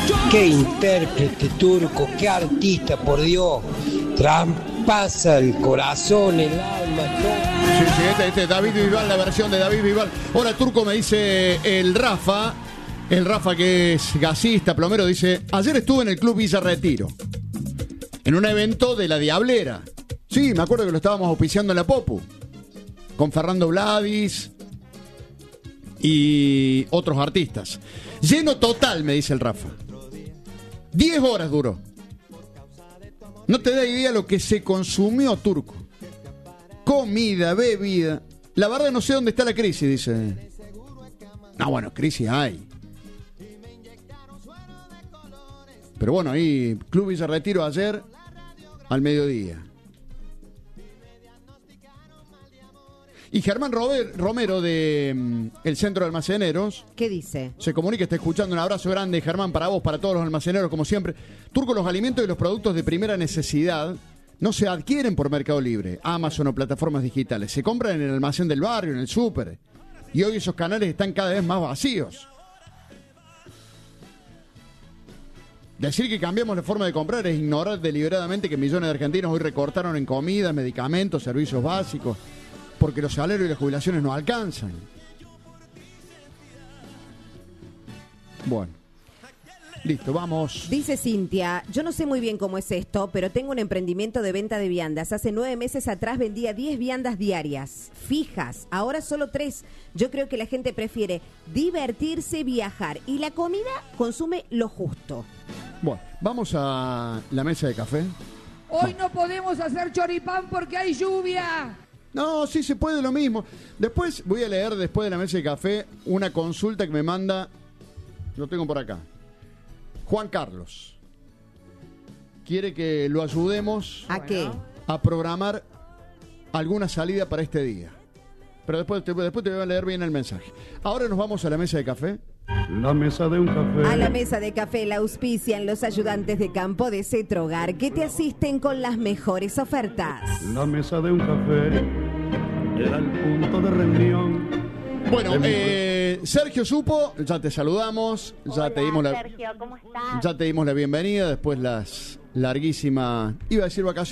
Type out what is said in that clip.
Qué intérprete Turco, qué artista, por Dios. Traspasa el corazón, el alma, todo. Sí, este David Bisbal, la versión de David Bisbal. Ahora Turco me dice el Rafa que es gasista, plomero, dice: ayer estuve en el Club Villa Retiro, en un evento de La Diablera. Sí, me acuerdo que lo estábamos auspiciando en la Popu, con Fernando Vladis y otros artistas. Lleno total, me dice el Rafa. 10 horas duró. No te da idea lo que se consumió, Turco. Comida, bebida. La verdad no sé dónde está la crisis, dice. No, bueno, crisis hay. Pero bueno, ahí Club Villa Retiro ayer al mediodía. Y Germán Romero de el Centro de Almaceneros. ¿Qué dice? Se comunica, está escuchando. Un abrazo grande, Germán, para vos, para todos los almaceneros, como siempre. Turco, los alimentos y los productos de primera necesidad no se adquieren por Mercado Libre, Amazon o plataformas digitales. Se compran en el almacén del barrio, en el súper. Y hoy esos canales están cada vez más vacíos. Decir que cambiamos la forma de comprar es ignorar deliberadamente que millones de argentinos hoy recortaron en comida, medicamentos, servicios básicos, porque los salarios y las jubilaciones no alcanzan. Bueno. Listo, vamos. Dice Cintia: yo no sé muy bien cómo es esto, pero tengo un emprendimiento de venta de viandas. Hace 9 meses atrás vendía 10 viandas diarias, fijas. Ahora solo 3. Yo creo que la gente prefiere divertirse, viajar. Y la comida consume lo justo. Bueno, vamos a la mesa de café. Hoy no podemos hacer choripán porque hay lluvia. No, sí se puede, lo mismo. Después voy a leer, después de la mesa de café, una consulta que me manda, lo tengo por acá, Juan Carlos. Quiere que lo ayudemos. ¿A qué? A programar alguna salida para este día. Pero después te voy a leer bien el mensaje. Ahora nos vamos a la mesa de café. La mesa de un café. A la mesa de café la auspician los ayudantes de campo de Cetrogar, que te asisten con las mejores ofertas. La mesa de un café era el punto de reunión. Bueno, Sergio Supo, ya te saludamos. Hola, Sergio, ¿cómo estás? Ya te dimos la bienvenida después las larguísimas, iba a decir vacaciones.